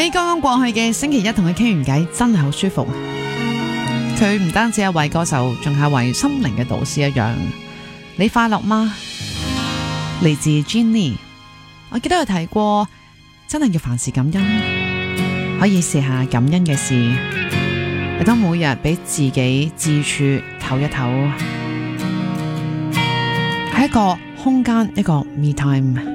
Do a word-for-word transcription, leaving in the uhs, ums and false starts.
喺剛剛過去嘅星期一同佢傾完偈，真係好舒服。佢唔單止係位歌手，仲係位心靈嘅導師一樣。你快樂嗎？嚟自 Jenny， 我記得佢提過，真係要凡事感恩，可以試下感恩嘅事，亦都每日俾自己自處唞一唞，係一個空間，一個 me time。